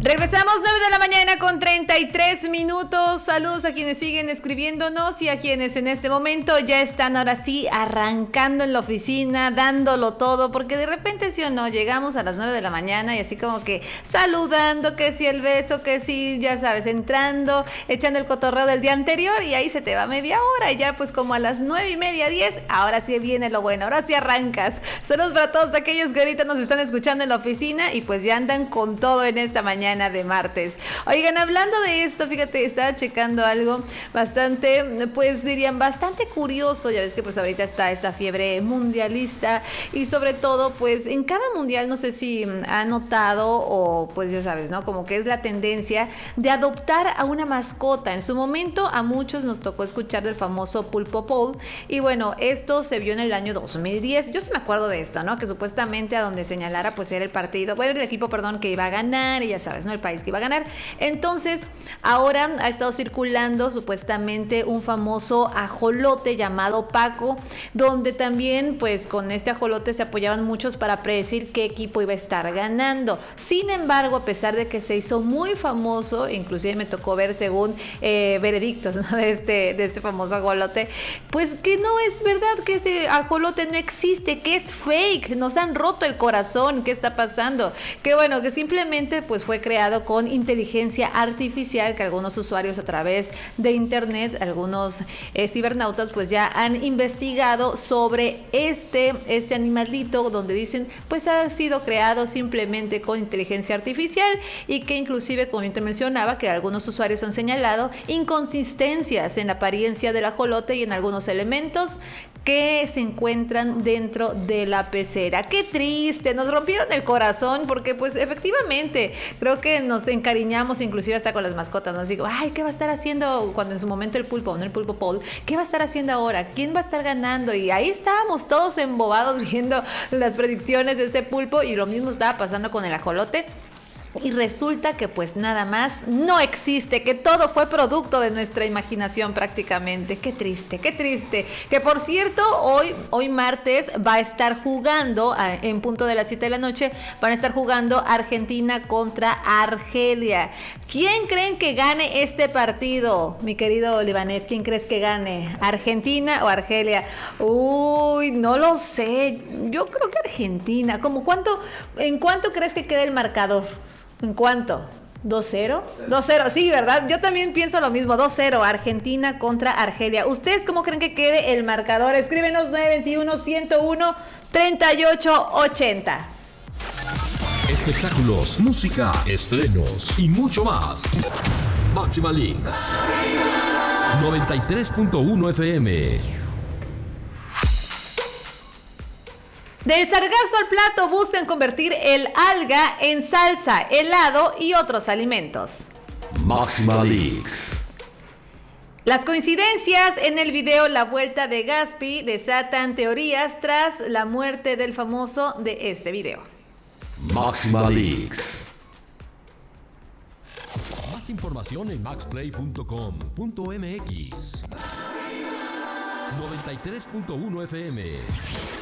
Regresamos 9 de la mañana con 33 minutos. Saludos a quienes siguen escribiéndonos y a quienes en este momento ya están ahora sí arrancando en la oficina, dándolo todo, porque de repente sí o no, llegamos a las 9 de la mañana y así como que saludando, que si el beso, que si ya sabes, entrando, echando el cotorreo del día anterior y ahí se te va media hora y ya pues como a las 9:30, 10, ahora sí viene lo bueno, ahora sí arrancas. Saludos para todos aquellos que ahorita nos están escuchando en la oficina y pues ya andan con todo en esta mañana de martes. Oigan, hablando de esto, fíjate, estaba checando algo bastante, pues dirían, bastante curioso. Ya ves que pues ahorita está esta fiebre mundialista y sobre todo pues en cada mundial, no sé si ha notado o pues ya sabes, ¿no? Como que es la tendencia de adoptar a una mascota. En su momento a muchos nos tocó escuchar del famoso Pulpo Paul y bueno, esto se vio en el año 2010. Yo sí me acuerdo de esto, ¿no? Que supuestamente a donde señalara pues era el partido, bueno, el equipo, perdón, que iba a ganar y ya sabes, ¿no? El país que iba a ganar. Entonces, ahora ha estado circulando supuestamente un famoso ajolote llamado Paco, donde también, pues, con este ajolote se apoyaban muchos para predecir qué equipo iba a estar ganando. Sin embargo, a pesar de que se hizo muy famoso, inclusive me tocó ver según veredictos, ¿no? de este famoso ajolote, pues que no es verdad, que ese ajolote no existe, que es fake, nos han roto el corazón, ¿qué está pasando? Que bueno, que simplemente pues fue creado con inteligencia artificial, que algunos usuarios a través de internet, algunos cibernautas pues ya han investigado sobre este animalito, donde dicen pues ha sido creado simplemente con inteligencia artificial y que inclusive, como te mencionaba, que algunos usuarios han señalado inconsistencias en la apariencia del ajolote y en algunos elementos que se encuentran dentro de la pecera. Qué triste, nos rompieron el corazón porque pues efectivamente creo que nos encariñamos inclusive hasta con las mascotas, nos digo, ay, ¿qué va a estar haciendo cuando en su momento el pulpo, no el Pulpo Paul, qué va a estar haciendo ahora? ¿Quién va a estar ganando? Y ahí estábamos todos embobados viendo las predicciones de este pulpo y lo mismo estaba pasando con el ajolote. Y resulta que pues nada más no existe, que todo fue producto de nuestra imaginación prácticamente. Qué triste, qué triste. Que por cierto, hoy martes va a estar jugando, en punto de las 7 de la noche, van a estar jugando Argentina contra Argelia. ¿Quién creen que gane este partido? Mi querido libanés, ¿quién crees que gane? ¿Argentina o Argelia? Uy, no lo sé. Yo creo que Argentina. ¿En cuánto crees que quede el marcador? ¿En cuánto? ¿2-0? 2-0, sí, ¿verdad? Yo también pienso lo mismo, 2-0, Argentina contra Argelia. ¿Ustedes cómo creen que quede el marcador? Escríbenos 921-101-3880. Espectáculos, música, estrenos y mucho más. Máxima Leaks 93.1 FM. Del sargazo al plato buscan convertir el alga en salsa, helado y otros alimentos. Máxima Leaks. Las coincidencias en el video La Vuelta de Gaspi desatan teorías tras la muerte del famoso de este video. Máxima Leaks. Más información en maxplay.com.mx. 93.1 FM.